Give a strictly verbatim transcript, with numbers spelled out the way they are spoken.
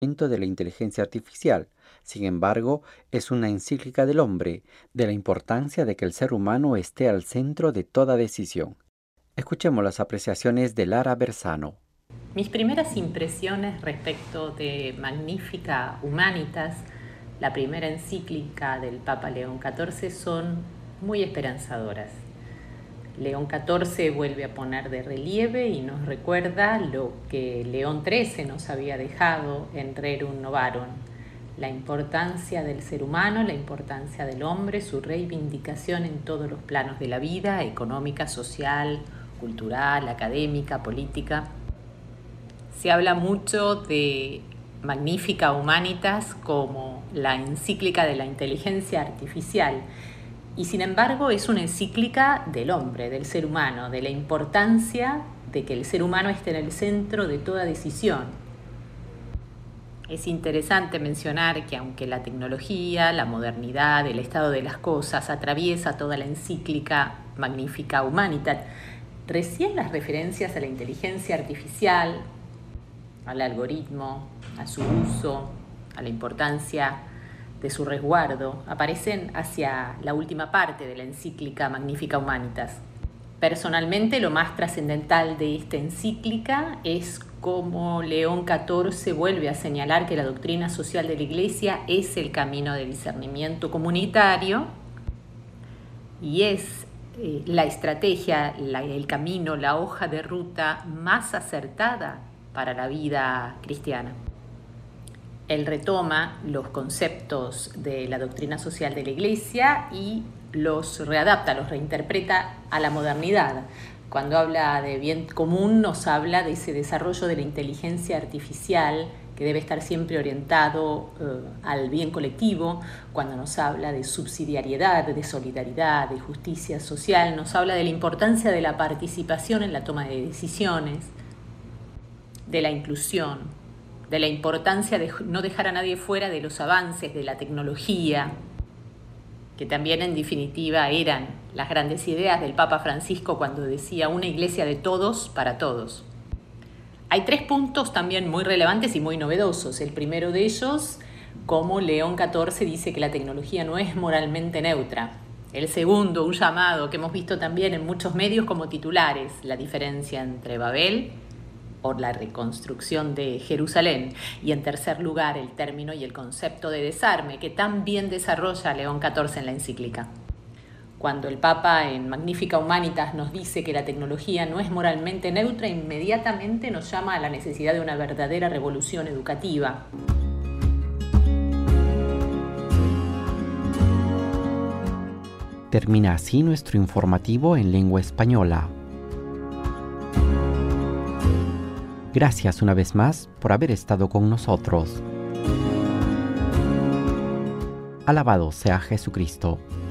de la inteligencia artificial. Sin embargo, es una encíclica del hombre, de la importancia de que el ser humano esté al centro de toda decisión. Escuchemos las apreciaciones de Lara Bersano. Mis primeras impresiones respecto de Magnifica Humanitas, la primera encíclica del Papa León catorce, son muy esperanzadoras. León catorce vuelve a poner de relieve y nos recuerda lo que León trece nos había dejado en Rerum Novarum: la importancia del ser humano, la importancia del hombre, su reivindicación en todos los planos de la vida, económica, social, cultural, académica, política. Se habla mucho de Magnifica Humanitas como la encíclica de la inteligencia artificial, y sin embargo es una encíclica del hombre, del ser humano, de la importancia de que el ser humano esté en el centro de toda decisión. Es interesante mencionar que aunque la tecnología, la modernidad, el estado de las cosas atraviesa toda la encíclica Magnifica Humanitas, recién las referencias a la inteligencia artificial, al algoritmo, a su uso, a la importancia de su resguardo, aparecen hacia la última parte de la encíclica Magnifica Humanitas. Personalmente, lo más trascendental de esta encíclica es cómo León catorce vuelve a señalar que la doctrina social de la Iglesia es el camino de discernimiento comunitario y es eh, la estrategia, la, el camino, la hoja de ruta más acertada para la vida cristiana. Él retoma los conceptos de la doctrina social de la Iglesia y los readapta, los reinterpreta a la modernidad. Cuando habla de bien común, nos habla de ese desarrollo de la inteligencia artificial que debe estar siempre orientado eh, al bien colectivo. Cuando nos habla de subsidiariedad, de solidaridad, de justicia social, nos habla de la importancia de la participación en la toma de decisiones, de la inclusión, de la importancia de no dejar a nadie fuera de los avances de la tecnología, que también en definitiva eran las grandes ideas del Papa Francisco cuando decía una iglesia de todos para todos. Hay tres puntos también muy relevantes y muy novedosos. El primero de ellos, como León catorce dice que la tecnología no es moralmente neutra. El segundo, un llamado que hemos visto también en muchos medios como titulares, la diferencia entre Babel o la reconstrucción de Jerusalén. Y en tercer lugar, el término y el concepto de desarme, que tan bien desarrolla León catorce en la encíclica. Cuando el Papa en Magnifica Humanitas nos dice que la tecnología no es moralmente neutra, inmediatamente nos llama a la necesidad de una verdadera revolución educativa. Termina así nuestro informativo en lengua española. Gracias una vez más por haber estado con nosotros. Alabado sea Jesucristo.